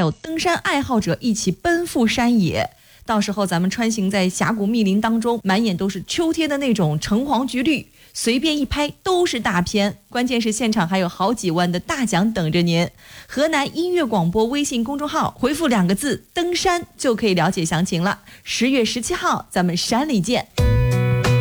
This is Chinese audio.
有登山爱好者一起奔赴山野。到时候咱们穿行在峡谷密林当中，满眼都是秋天的那种橙黄橘绿，随便一拍都是大片。关键是现场还有好几万的大奖等着您。河南音乐广播微信公众号回复2个字登山就可以了解详情了。10月17号咱们山里见。